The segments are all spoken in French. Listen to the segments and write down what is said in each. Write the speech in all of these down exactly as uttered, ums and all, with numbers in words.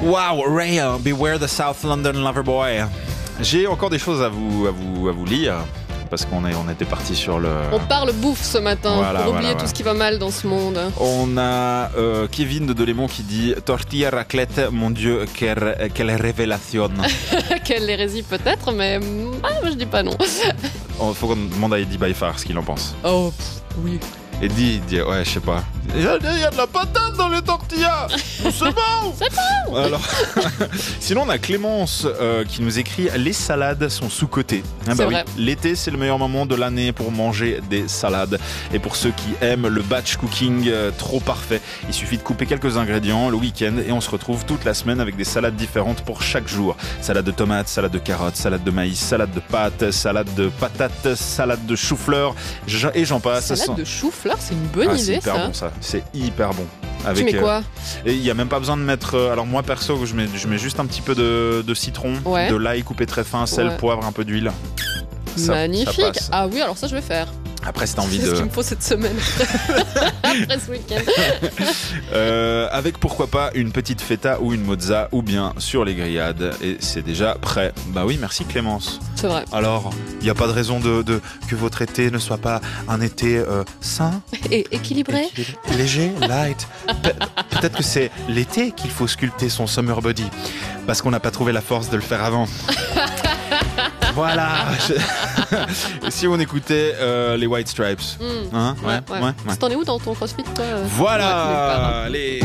Wow, Ray, uh, beware the South London lover boy. J'ai encore des choses à vous, à vous, à vous lire. Parce qu'on est, on était parti sur le... On parle bouffe ce matin, Voilà, pour oublier voilà, tout voilà. ce qui va mal dans ce monde. On a euh, Kevin de Delémont qui dit « Tortilla raclette, mon Dieu, quelle, quelle révélation !» Quelle hérésie peut-être, mais ah, moi je dis pas non. Il faut qu'on demande à Eddie Byfar ce qu'il en pense. Oh, pff, oui. Eddie, il dit « Ouais, je sais pas. Il y, a, il y a de la patate dans les tortillas. C'est bon. C'est bon. Alors, sinon, on a Clémence euh, qui nous écrit « Les salades sont sous-cotées. Ah, C'est bah oui, vrai. l'été, c'est le meilleur moment de l'année pour manger des salades. Et pour ceux qui aiment le batch cooking euh, trop parfait, il suffit de couper quelques ingrédients le week-end et on se retrouve toute la semaine avec des salades différentes pour chaque jour. Salade de tomates, salade de carottes, salade de maïs, salade de pâtes, salade de patates, salade de chou-fleur je- et j'en passe. Salade Sans- de chou-fleur, c'est une bonne Ah, c'est idée hyper ça. bon ça, c'est hyper bon. Tu Avec, mets euh, quoi? et il n'y a même pas besoin de mettre. euh, alors, moi perso, je mets, je mets juste un petit peu de, de citron, Ouais. de l'ail coupé très fin, sel, Ouais. poivre, un peu d'huile. Ça- Magnifique. ça passe. Ah oui, alors ça je vais faire. Après, si t'as envie C'est ce de. qu'il me faut cette semaine. Après ce week-end. Euh, avec pourquoi pas une petite feta ou une mozza ou bien sur les grillades. Et c'est déjà prêt. Bah oui, merci Clémence. C'est vrai. Alors, il n'y a pas de raison de, de- que votre été ne soit pas un été euh, sain, Et équilibré. équilibré, léger, light. Pe- Peut-être que c'est l'été qu'il faut sculpter son summer body. Parce qu'on n'a pas trouvé la force de le faire avant. Voilà. Je- Si on écoutait euh, les White Stripes. Mm. Hein Ouais, ouais. ouais. T'en es où dans ton crossfit toi euh Voilà. Ouais, les...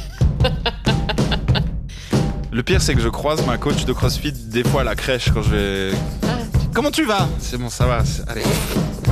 Le pire, c'est que je croise ma coach de CrossFit des fois à la crèche quand je vais. Ah. Comment tu vas? C'est bon, ça va. c'est- Allez.